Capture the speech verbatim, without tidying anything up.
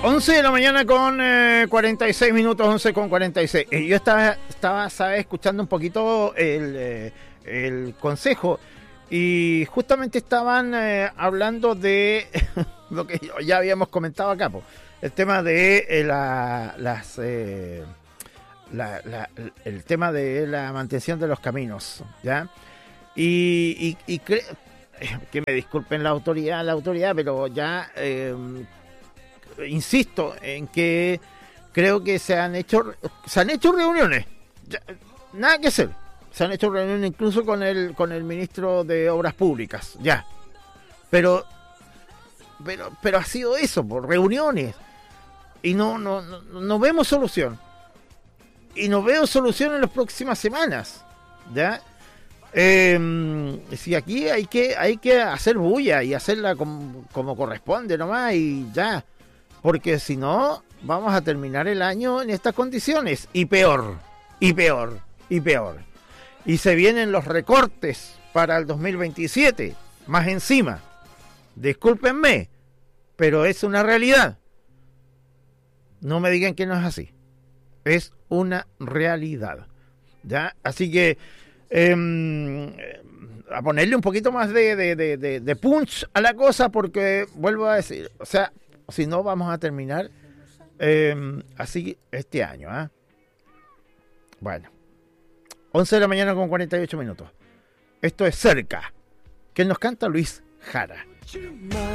once de la mañana con eh, cuarenta y seis minutos, once con cuarenta y seis. Eh, yo estaba, estaba, ¿sabes? Escuchando un poquito el, eh, el consejo y justamente estaban eh, hablando de lo que ya habíamos comentado acá, po, el tema de eh, la, las, eh, la, la, el tema de la mantención de los caminos, ¿ya? Y, y, y cre- que me disculpen la autoridad, la autoridad, pero ya... Eh, insisto en que creo que se han hecho se han hecho reuniones, ya, nada que hacer, se han hecho reuniones incluso con el con el ministro de Obras Públicas, ya, pero pero pero ha sido eso, por reuniones, y no no no, no vemos solución, y no veo solución en las próximas semanas, ya. Eh, si aquí hay que hay que hacer bulla y hacerla como, como corresponde nomás y ya. Porque si no, vamos a terminar el año en estas condiciones. Y peor, y peor, y peor. Y se vienen los recortes para el dos mil veintisiete. Más encima. Discúlpenme, pero es una realidad. No me digan que no es así. Es una realidad. ¿Ya? Así que eh, a ponerle un poquito más de, de, de, de, de punch a la cosa, porque vuelvo a decir, o sea... Si no, vamos a terminar eh, así este año. ¿eh? Bueno, once de la mañana con cuarenta y ocho minutos. Esto es Cerca, que nos canta Luis Jara.